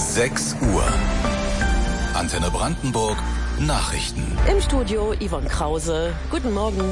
6 Uhr. Antenne Brandenburg Nachrichten. Im Studio Yvonne Krause. Guten Morgen.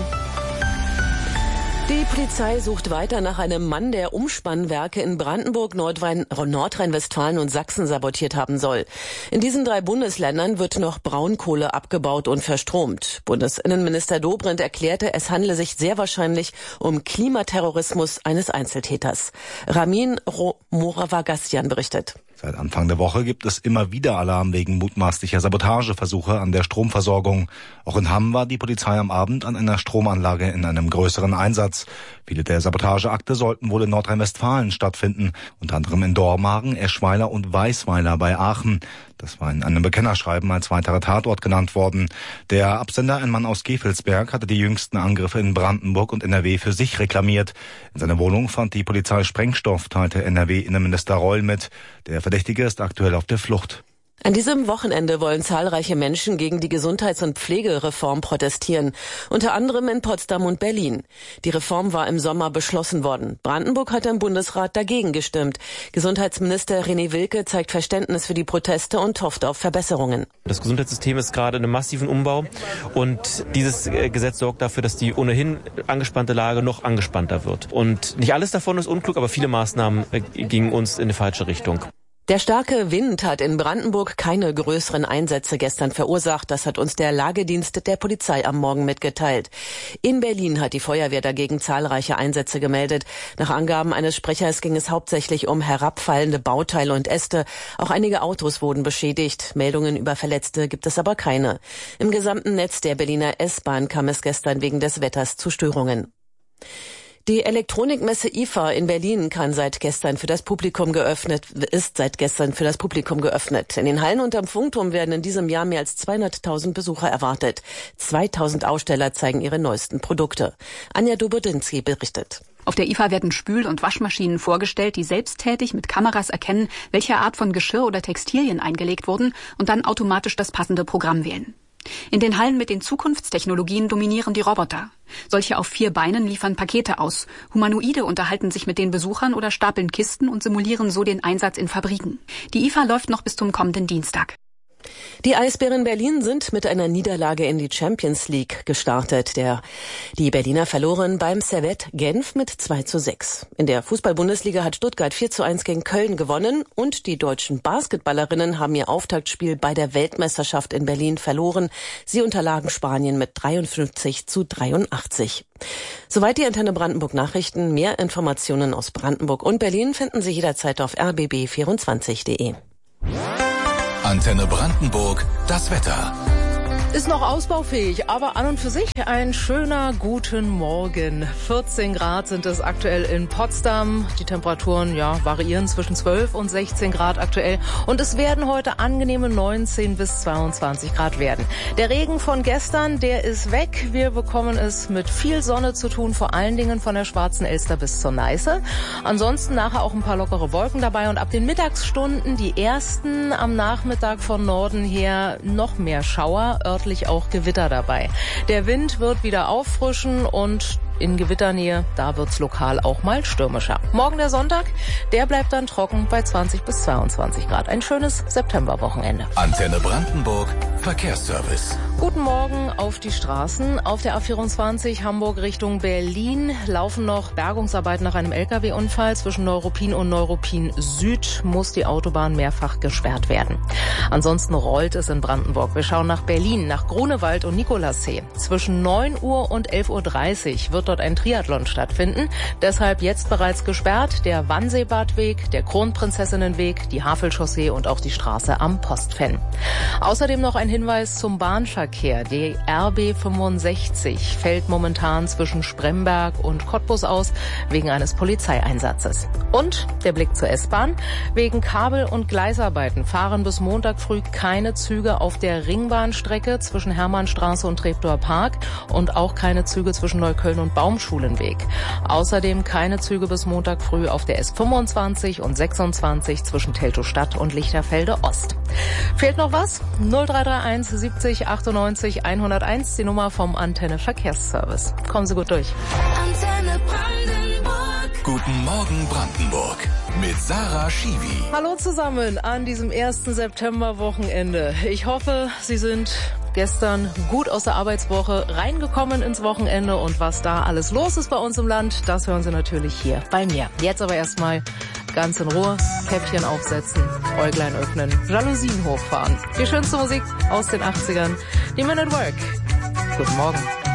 Die Polizei sucht weiter nach einem Mann, der Umspannwerke in Brandenburg, Nordrhein-Westfalen und Sachsen sabotiert haben soll. In diesen 3 Bundesländern wird noch Braunkohle abgebaut und verstromt. Bundesinnenminister Dobrindt erklärte, es handle sich sehr wahrscheinlich um Klimaterrorismus eines Einzeltäters. Ramin Moravagassian berichtet. Seit Anfang der Woche gibt es immer wieder Alarm wegen mutmaßlicher Sabotageversuche an der Stromversorgung. Auch in Hamm war die Polizei am Abend an einer Stromanlage in einem größeren Einsatz. Viele der Sabotageakte sollten wohl in Nordrhein-Westfalen stattfinden, unter anderem in Dormagen, Eschweiler und Weisweiler bei Aachen. Das war in einem Bekennerschreiben als weiterer Tatort genannt worden. Der Absender, ein Mann aus Gevelsberg, hatte die jüngsten Angriffe in Brandenburg und NRW für sich reklamiert. In seiner Wohnung fand die Polizei Sprengstoff, teilte NRW-Innenminister Reul mit. Der Verdächtige ist aktuell auf der Flucht. An diesem Wochenende wollen zahlreiche Menschen gegen die Gesundheits- und Pflegereform protestieren, unter anderem in Potsdam und Berlin. Die Reform war im Sommer beschlossen worden. Brandenburg hat im Bundesrat dagegen gestimmt. Gesundheitsminister René Wilke zeigt Verständnis für die Proteste und hofft auf Verbesserungen. Das Gesundheitssystem ist gerade in einem massiven Umbau und dieses Gesetz sorgt dafür, dass die ohnehin angespannte Lage noch angespannter wird. Und nicht alles davon ist unklug, aber viele Maßnahmen gingen uns in die falsche Richtung. Der starke Wind hat in Brandenburg keine größeren Einsätze gestern verursacht. Das hat uns der Lagedienst der Polizei am Morgen mitgeteilt. In Berlin hat die Feuerwehr dagegen zahlreiche Einsätze gemeldet. Nach Angaben eines Sprechers ging es hauptsächlich um herabfallende Bauteile und Äste. Auch einige Autos wurden beschädigt. Meldungen über Verletzte gibt es aber keine. Im gesamten Netz der Berliner S-Bahn kam es gestern wegen des Wetters zu Störungen. Die Elektronikmesse IFA in Berlin ist seit gestern für das Publikum geöffnet. In den Hallen und am Funkturm werden in diesem Jahr mehr als 200.000 Besucher erwartet. 2.000 Aussteller zeigen ihre neuesten Produkte. Anja Dobodinski berichtet. Auf der IFA werden Spül- und Waschmaschinen vorgestellt, die selbsttätig mit Kameras erkennen, welche Art von Geschirr oder Textilien eingelegt wurden und dann automatisch das passende Programm wählen. In den Hallen mit den Zukunftstechnologien dominieren die Roboter. Solche auf 4 Beinen liefern Pakete aus. Humanoide unterhalten sich mit den Besuchern oder stapeln Kisten und simulieren so den Einsatz in Fabriken. Die IFA läuft noch bis zum kommenden Dienstag. Die Eisbären Berlin sind mit einer Niederlage in die Champions League gestartet. Die Berliner verloren beim Servette Genf mit 2:6. In der Fußball-Bundesliga hat Stuttgart 4:1 gegen Köln gewonnen und die deutschen Basketballerinnen haben ihr Auftaktspiel bei der Weltmeisterschaft in Berlin verloren. Sie unterlagen Spanien mit 53:83. Soweit die Antenne Brandenburg Nachrichten. Mehr Informationen aus Brandenburg und Berlin finden Sie jederzeit auf rbb24.de. Antenne Brandenburg, das Wetter. Ist noch ausbaufähig, aber an und für sich ein schöner guten Morgen. 14 Grad sind es aktuell in Potsdam. Die Temperaturen variieren zwischen 12 und 16 Grad aktuell. Und es werden heute angenehme 19 bis 22 Grad werden. Der Regen von gestern, der ist weg. Wir bekommen es mit viel Sonne zu tun, vor allen Dingen von der Schwarzen Elster bis zur Neiße. Ansonsten nachher auch ein paar lockere Wolken dabei. Und ab den Mittagsstunden die ersten am Nachmittag von Norden her noch mehr Schauer, örtlich auch Gewitter dabei. Der Wind wird wieder auffrischen und in Gewitternähe, da wird's lokal auch mal stürmischer. Morgen der Sonntag, der bleibt dann trocken bei 20 bis 22 Grad. Ein schönes Septemberwochenende. Antenne Brandenburg, Verkehrsservice. Guten Morgen auf die Straßen. Auf der A24 Hamburg Richtung Berlin laufen noch Bergungsarbeiten nach einem LKW-Unfall. Zwischen Neuruppin und Neuruppin Süd muss die Autobahn mehrfach gesperrt werden. Ansonsten rollt es in Brandenburg. Wir schauen nach Berlin, nach Grunewald und Nikolassee. Zwischen 9 Uhr und 11:30 Uhr wird dort ein Triathlon stattfinden. Deshalb jetzt bereits gesperrt der Wannseebadweg, der Kronprinzessinnenweg, die Havelchaussee und auch die Straße am Postfenn. Außerdem noch ein Hinweis zum Bahnverkehr. Die RB 65 fällt momentan zwischen Spremberg und Cottbus aus wegen eines Polizeieinsatzes. Und der Blick zur S-Bahn. Wegen Kabel- und Gleisarbeiten fahren bis Montag früh keine Züge auf der Ringbahnstrecke zwischen Hermannstraße und Treptower Park und auch keine Züge zwischen Neukölln und Baumschulenweg. Außerdem keine Züge bis Montag früh auf der S25 und 26 zwischen Teltow-Stadt und Lichterfelde Ost. Fehlt noch was? 0331 70 98 101, die Nummer vom Antenne Verkehrsservice. Kommen Sie gut durch. Antenne Brandenburg. Guten Morgen Brandenburg. mit Sarah Schiwi. Hallo zusammen an diesem 1. September-Wochenende. Ich hoffe, Sie sind gestern gut aus der Arbeitswoche reingekommen ins Wochenende und was da alles los ist bei uns im Land, das hören Sie natürlich hier bei mir. Jetzt aber erstmal ganz in Ruhe, Käppchen aufsetzen, Äuglein öffnen, Jalousien hochfahren. Die schönste Musik aus den 80ern, die Men at Work. Guten Morgen.